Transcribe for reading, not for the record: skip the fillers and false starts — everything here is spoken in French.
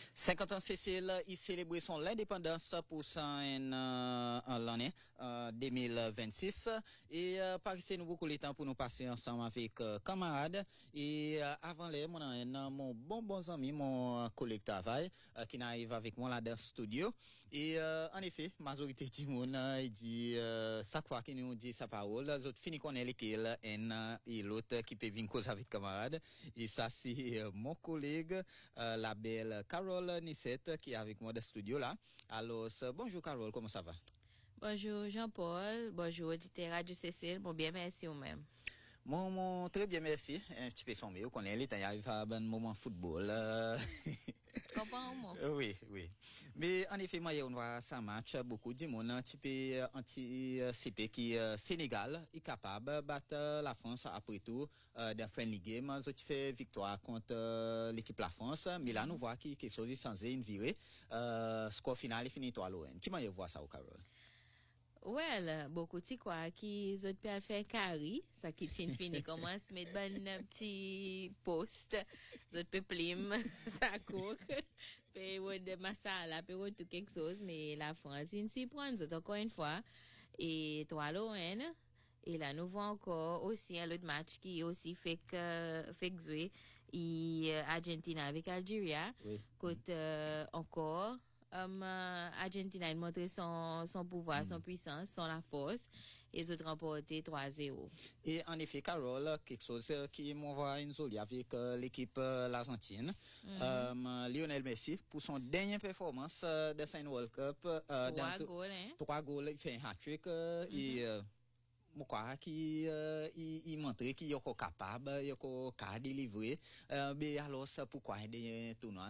50 ans, Cécile, il célèbre son l'indépendance pour l'année 2026. Et par ici, nous beaucoup de temps pour nous passer ensemble avec camarades. Et avant les, mon bon ami, mon collègue de travail, qui arrive avec moi là dans le studio. Et en effet, majorité du monde, il dit, chaque fois qu'il nous dit sa parole, les autres finissent qu'on est lesquels, et l'autre qui peut venir cause avec camarades. Et ça, c'est mon collègue, la belle Carole Nissette, qui est avec moi dans le studio là. Alors, bonjour Carole, comment ça va? Bonjour Jean-Paul, bonjour auditeur Radio Cécile, bon bien merci vous-même. Très bien, merci. Un petit peu sombre, on connaît, il arrive à un moment football. Comprends-moi? Oui. Mais en effet, moi, on voit ça match, beaucoup de monde, un petit peu anti-CP qui, Sénégal, est capable de battre la France après tout, dans friendly game. Tu fais victoire contre l'équipe la France, mais là, nous voit qu'il y a quelque chose de censé une virée. Score final est fini 3-1. Qui m'a voir ça au Carole? Well, beaucoup de quoi qui ont pu faire carré, ça qui tient fini commence mettre un petit post, autres peu plim, ça court, puis de masala, puis tout quelque chose, mais la France, ils s'y prennent encore une fois, et 3-1, et là, nous voyons encore aussi un autre match qui aussi fait jouer, et Argentina avec Algérie, Oui. côté encore, Argentina a montré son pouvoir, son puissance, son la force, et ils ont remporté 3-0. Et en effet, Carole, quelque chose qui m'envoie une jolie avec l'équipe l'Argentine. Lionel Messi, pour son dernière performance de cette World Cup, 3 goals, il fait un hat-trick et je crois qu'il montrait qu'il est capable, il est capable de délivrer. Mais alors, pourquoi il y a des tournois?